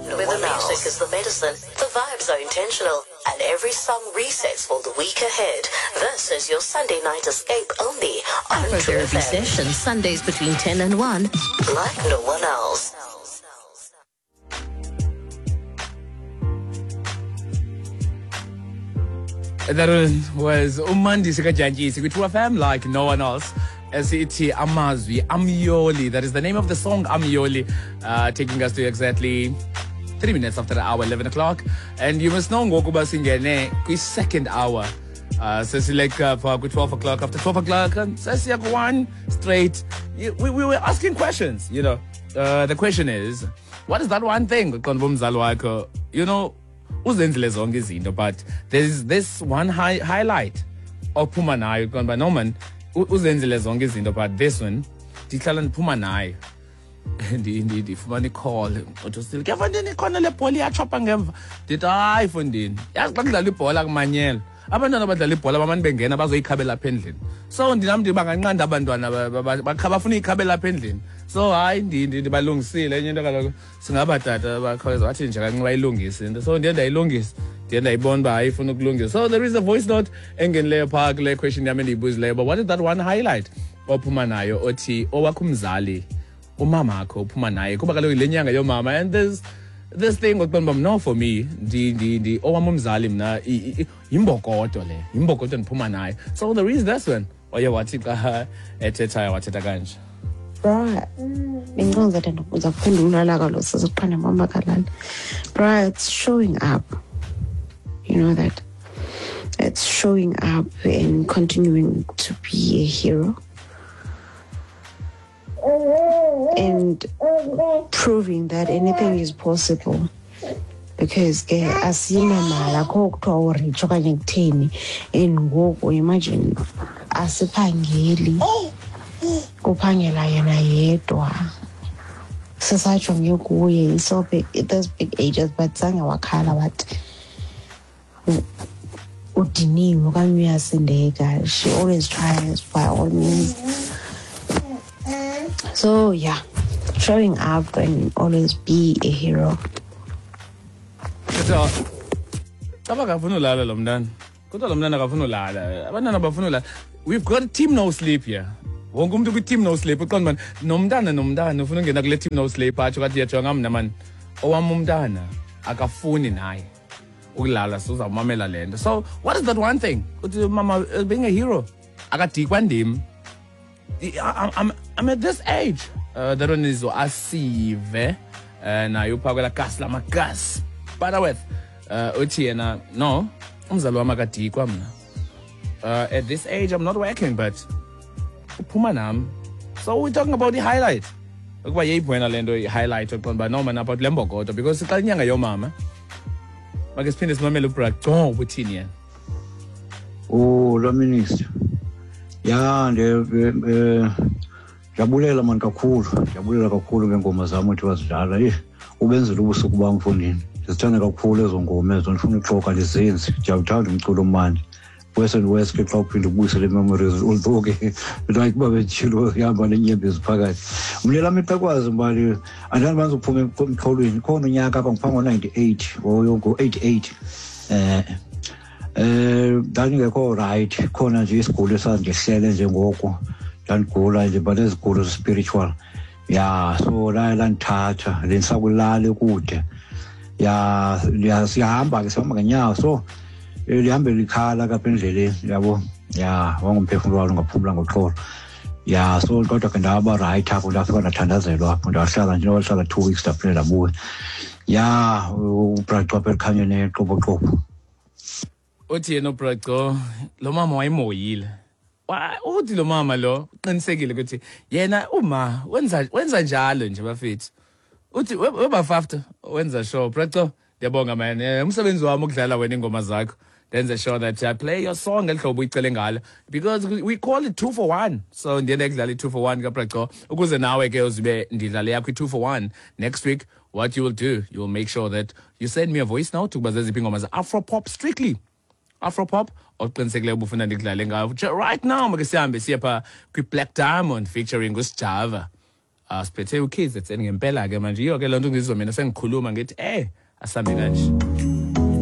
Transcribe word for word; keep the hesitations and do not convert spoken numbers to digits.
Where the music is the medicine, the vibes are intentional, and every song resets for the week ahead. This is your Sunday night escape only on For True therapy F M. session, Sundays between ten and one. Like no one else. That was Umandi Sikajanjisi with True F M like no one else. S E T Amazwi, Amyoli. That is the name of the song, Amyoli, uh, taking us to exactly three minutes after the hour, eleven o'clock. And you must know ngokuba singene kwi second hour. Uh, sesileka for twelve o'clock. After twelve o'clock, sesiya one straight. We, we were asking questions, you know. Uh, the question is, what is that one thing? You know, uzenzile zonke izinto, but there's this one high, highlight ophuma nayo konba no man uzenzile zonke izinto, but this one ndihlala ndiphuma nayo ndifumana icall uthi kuyafandini ikhona le bhola iyachopha ngemva ndithi hayi fondini yazi xa kudlala ibhola kumanyelo abantwana abadlala ibhola bamane bengena bazoyikhabela apha endlini so ndinam ndithi banganqanda abantwana bafuna ikhabela apha endlini so hayi ndibalungisile enye into kaloku singabadada bakhaweza wathi nje kancinci bayilungise into so ndiye ndayilungisa ndiye ndayibona uba hayi ifuna ukulungisa. So there is a voice note engenileyo phaa kule question yam endiyibuzileyo, but what is that one highlight ophuma nayo othi owakho umzali umamakho uphuma naye kuba kaloku le nyanga yomama, and there's this thing okuba no for me ndi ndi ndi owam umzali mna yimbokodo le yimbokodo ndiphuma naye. So there is this one oye wathi xa ethethayo wathetha kanje. Right. Bengiqonza that ukuza kuphendula la kalo sesiqhana mama kalala. Right, it's showing up. You know that it's showing up and continuing to be a hero and proving that anything is possible. Because ke asinamala kokuthiwa urich okanye kutheni and ngoku imagine asiphangeli kuphangela yena yedwa sisajonge kuye so big those big ages but zange wakhala wathi udiniwe okanye uyasindeka. She always tries by all means. So yeah, showing up and always be a hero. So kaba kafuna ulala lo mntana kodwa lo mntana akafuna ulala abantwana bafuna ulala. We've got a team no sleep here. Wonke umuntu kwi-team no sleep uqonda mani nomntana nomntana ufuna ungena kule team no sleep atsho kathi yajonga mna mani owam umntana akafuni naye ukulala sizawumamela le nto. So what is that one thing uthi mama being a hero akadikwa ndim. I'm, I'm at this age uh, that one is asive nayo upha kwela gas lamagas but with uh, uthi yena no umzali wami akadikwa mna. Uh, at this age I'm not working but uphuma nam. So we're talking about the highlight ukuba yeyibwena le nto i-highlight oqonda uba no man about le mbokodo because xa inyanga yomama make siphinde simamele uBragco ubuthini yena. Oh lo minister ya nde jabulela man kakhulu jabulela kakhulu ngengoma zami uthi wazidlala eh ubenzile ubusuku bami mfundini sizithanda kakhulu ezo ngoma ezo ndifuna uxoka lizenzi ndiyakuthanda umculo omandi west and west ke xa uphinde ubuyisele memories although ke like babe chilo yamba lenyembezi phakathi umlela mitakwazi mbali andani bantu uphume emkholweni khona unyaka apha ngipha ngo-ninety-eight oyongo eighty-eight eh eh ndangekho right khona nje isiguli esangehlele njengoko ndandigula nje but ezigulo spiritual ya so la landithatha lensakulala kude ya siyahamba ke sihamba ngenyawo so lihambe likhala kapha endleleni yabo ya wangumphefumulo walo ngaphumula ngoxolo ya so kodwa ke ndaba right apho ndafika ndathandazelwa apho ndahlala nje ndahlala two weeks ndaphinde ndabuya ya uBragco apha ekhanyeni eqoboqobo. Uthi yena uBragco lo mama wayimoyile uthi lo mama lo uqinisekile ukuthi yena uma wenza wenza njalo nje bafethu uthi webafafta wenza show Bragco ndiyabonga man umsebenzi wami ukudlala wena ingoma zakho ndenze sure that I play your song elihlobo uyicele ngalo because we call it two for one. So ndiye ndikudlala i two for one kaBragco ukuze nawe ke uzibe ndidlala yakho i two for one. Next week what you will do, you will make sure that you send me a voice note ukuba zeziphi ingoma za Afro pop, strictly Afro pop oqinisekile ubufuna ndikudlale ngayo right now. Make sihambe siya pha kwi Black Diamond featuring uSjava. uh, siphethe ukhids etseni ngempela ke manje iyo ke lento ngizizwa mina sengikhuluma ngithi eh asambe kanje.